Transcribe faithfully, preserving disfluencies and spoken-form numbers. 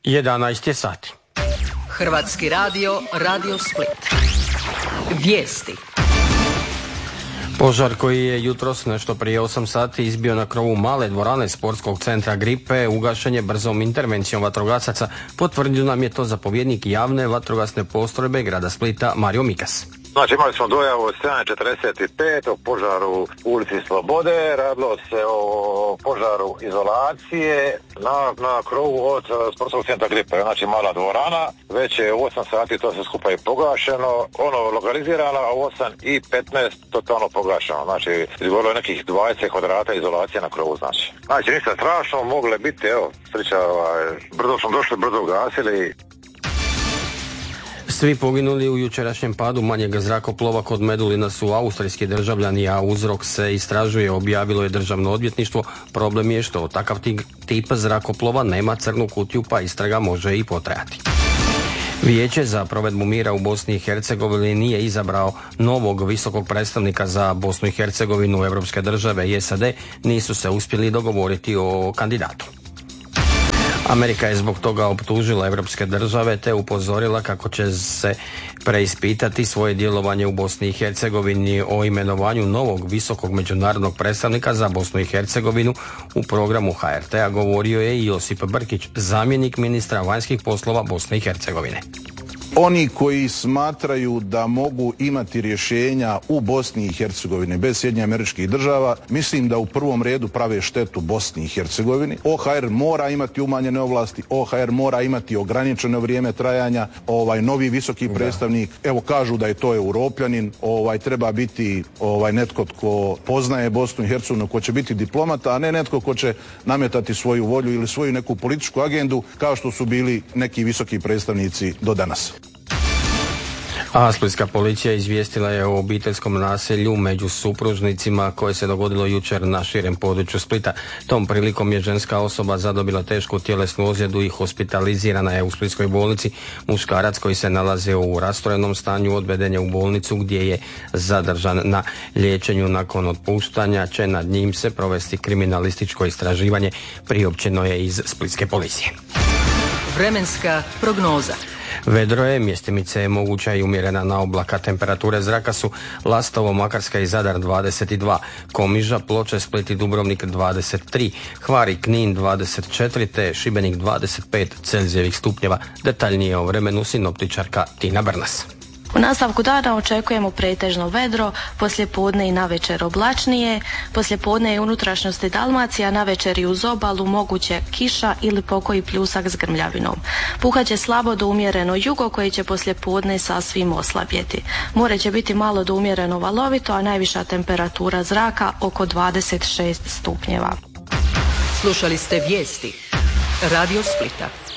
jedanaest je sati. Hrvatski radio, Radio Split. Vijesti. Požar koji je jutros nešto prije osam sati izbio na krovu male dvorane sportskog centra Gripe ugašen je brzom intervencijom vatrogasaca, potvrdio nam je to zapovjednik javne vatrogasne postrojbe grada Splita Mario Mikas. Znači imali smo dojavu od sedam četrdeset pet o požaru u ulici Slobode, radilo se o požaru izolacije na, na krovu od sportskog centra Gripe, znači mala dvorana, već je u osam sati to se skupa je pogašeno, ono lokalizirano, a u osam i petnaest totalno pogašeno, znači izgorilo je nekih dvadeset kvadrata izolacije na krovu, znači. Znači ništa strašno, mogle biti, evo, sreća, ovaj, brzo smo došli, brzo ugasili. Svi poginuli u jučerašnjem padu manjeg zrakoplova kod Medulina su austrijski državljani, a uzrok se istražuje, objavilo je državno odvjetništvo. Problem je što takav tip zrakoplova nema crnu kutiju, pa istraga može i potrajati. Vijeće za provedbu mira u Bosni i Hercegovini nije izabrao novog visokog predstavnika za Bosnu i Hercegovinu. Europske države i S A D nisu se uspjeli dogovoriti o kandidatu. Amerika je zbog toga optužila europske države te upozorila kako će se preispitati svoje djelovanje u Bosni i Hercegovini. O imenovanju novog visokog međunarodnog predstavnika za Bosnu i Hercegovinu u programu H R T-a govorio je i Josip Brkić, zamjenik ministra vanjskih poslova Bosne i Hercegovine. Oni koji smatraju da mogu imati rješenja u Bosni i Hercegovini bez Sjedinjenih Američkih Država, mislim da u prvom redu prave štetu Bosni i Hercegovini. O H R mora imati umanjene ovlasti, O H R mora imati ograničeno vrijeme trajanja, ovaj novi visoki predstavnik, evo kažu da je to Europljanin, ovaj treba biti ovaj netko tko poznaje Bosnu i Hercegovinu, ko će biti diplomata, a ne netko ko će nametati svoju volju ili svoju neku političku agendu kao što su bili neki visoki predstavnici do danas. A splitska policija izvijestila je o obiteljskom nasilju među supružnicima koje se dogodilo jučer na širem području Splita. Tom prilikom je ženska osoba zadobila tešku tjelesnu ozljedu i hospitalizirana je u splitskoj bolnici. Muškarac koji se nalazio u rastrojenom stanju odveden je u bolnicu gdje je zadržan na liječenju. Nakon otpuštanja će nad njim se provesti kriminalističko istraživanje, priopćeno je iz splitske policije. Vremenska prognoza. Vedro je, mjestimice je moguća i umjerena naoblaka. Temperature zraka su Lastovo, Makarska i Zadar dvadeset dva, Komiža, Ploče, Split i Dubrovnik dvadeset tri, Hvar i Knin dvadeset četiri te Šibenik dvadeset pet Celzijevih stupnjeva. Detaljnije o vremenu sinoptičarka Tina Brnas. U nastavku dana očekujemo pretežno vedro, poslijepodne i navečer oblačnije, poslijepodne i unutrašnjosti Dalmacija, navečer i uz obalu moguće kiša ili pokoji pljusak s grmljavinom. Puhaće slabo do umjereno jugo koji će poslijepodne sasvim oslabjeti. More će biti malo do umjereno valovito, a najviša temperatura zraka oko dvadeset šest stupnjeva. Slušali ste vijesti Radio Splita.